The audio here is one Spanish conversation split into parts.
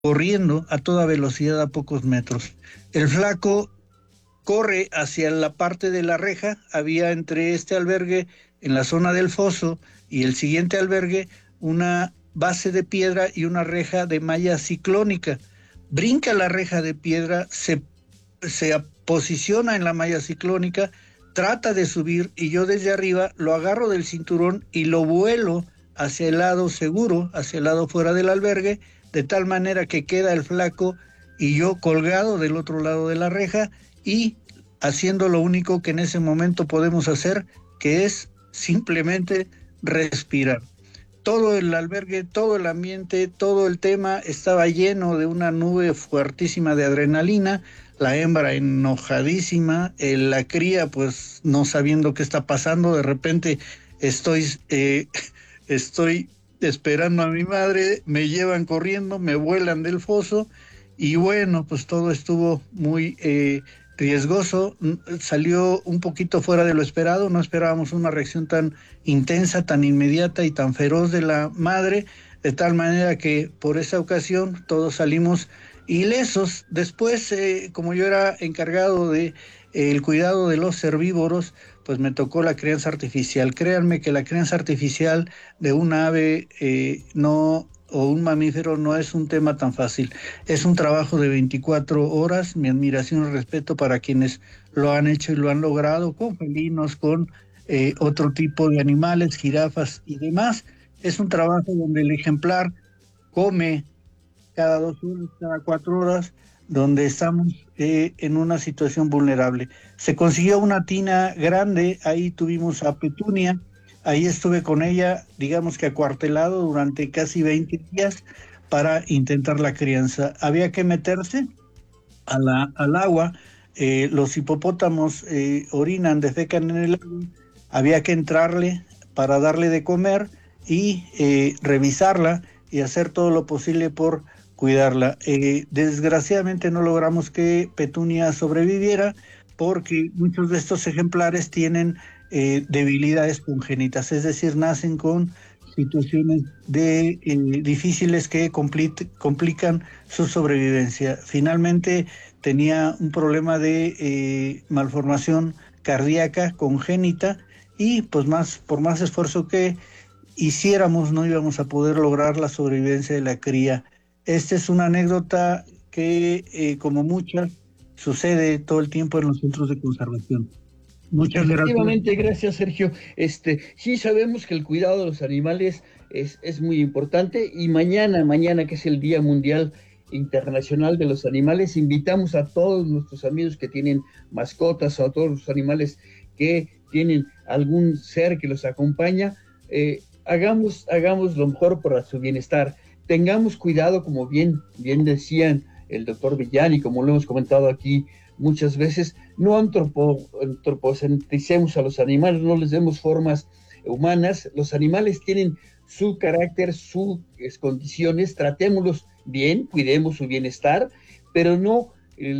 corriendo a toda velocidad a pocos metros. El flaco corre hacia la parte de la reja. Había entre este albergue, en la zona del foso, y el siguiente albergue, una base de piedra y una reja de malla ciclónica. Brinca la reja de piedra, se posiciona en la malla ciclónica, trata de subir, y yo desde arriba lo agarro del cinturón y lo vuelo hacia el lado seguro, hacia el lado fuera del albergue, de tal manera que queda el flaco y yo colgado del otro lado de la reja y haciendo lo único que en ese momento podemos hacer, que es simplemente respirar. Todo el albergue, todo el ambiente, todo el tema estaba lleno de una nube fuertísima de adrenalina, la hembra enojadísima, la cría pues no sabiendo qué está pasando. De repente estoy, estoy esperando a mi madre, me llevan corriendo, me vuelan del foso, y bueno, pues todo estuvo muy riesgoso. Salió un poquito fuera de lo esperado, no esperábamos una reacción tan intensa, tan inmediata y tan feroz de la madre, de tal manera que por esa ocasión todos salimos ilesos. Después, como yo era encargado de el cuidado de los herbívoros, pues me tocó la crianza artificial. Créanme que la crianza artificial de un ave no, o un mamífero, no es un tema tan fácil. Es un trabajo de 24 horas. Mi admiración y respeto para quienes lo han hecho y lo han logrado, con felinos, con otro tipo de animales, jirafas y demás. Es un trabajo donde el ejemplar come cada 2 horas, cada 4 horas, donde estamos en una situación vulnerable. Se consiguió una tina grande, ahí tuvimos a Petunia, ahí estuve con ella, digamos que acuartelado durante casi 20 días para intentar la crianza. Había que meterse al agua, los hipopótamos orinan, defecan en el agua, había que entrarle para darle de comer y revisarla y hacer todo lo posible por cuidarla. Desgraciadamente no logramos que Petunia sobreviviera porque muchos de estos ejemplares tienen debilidades congénitas, es decir, nacen con situaciones difíciles que complican su sobrevivencia. Finalmente tenía un problema de malformación cardíaca congénita, y pues por más esfuerzo que hiciéramos no íbamos a poder lograr la sobrevivencia de la cría. Esta es una anécdota que, como muchas, sucede todo el tiempo en los centros de conservación. Muchas gracias. Efectivamente, gracias Sergio. Sí sabemos que el cuidado de los animales es muy importante, y mañana que es el Día Mundial Internacional de los Animales, invitamos a todos nuestros amigos que tienen mascotas o a todos los animales que tienen algún ser que los acompaña. Hagamos lo mejor para su bienestar. Tengamos cuidado, como bien decían el doctor Villani, como lo hemos comentado aquí muchas veces, no antropocentricemos a los animales, no les demos formas humanas. Los animales tienen su carácter, sus condiciones, tratémoslos bien, cuidemos su bienestar, pero no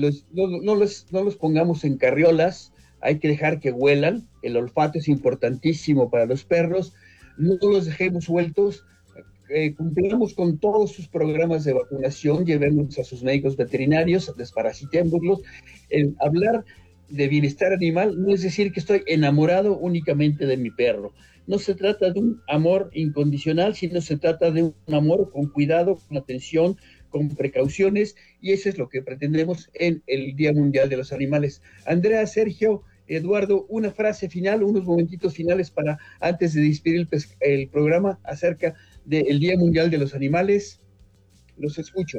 los pongamos en carriolas. Hay que dejar que huelan, el olfato es importantísimo para los perros, no los dejemos sueltos. Cumplamos con todos sus programas de vacunación, llevemos a sus médicos veterinarios, desparasitémoslos. Hablar de bienestar animal no es decir que estoy enamorado únicamente de mi perro. No se trata de un amor incondicional, sino se trata de un amor con cuidado, con atención, con precauciones, y eso es lo que pretendemos en el Día Mundial de los Animales. Andrea, Sergio, Eduardo, una frase final, unos momentitos finales para antes de despedir el programa acerca del Día Mundial de los Animales. Los escucho.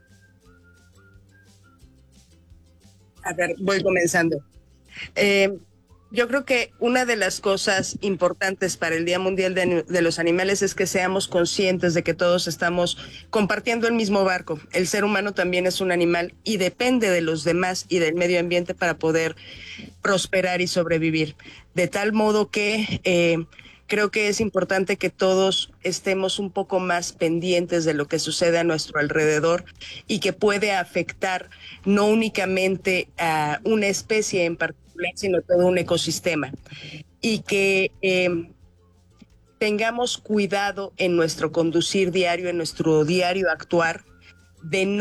A ver, voy comenzando. Yo creo que una de las cosas importantes para el Día Mundial de los Animales es que seamos conscientes de que todos estamos compartiendo el mismo barco. El ser humano también es un animal y depende de los demás y del medio ambiente para poder prosperar y sobrevivir. De tal modo que creo que es importante que todos estemos un poco más pendientes de lo que sucede a nuestro alrededor y que puede afectar no únicamente a una especie en particular, sino todo un ecosistema. Y que tengamos cuidado en nuestro conducir diario, en nuestro diario actuar, de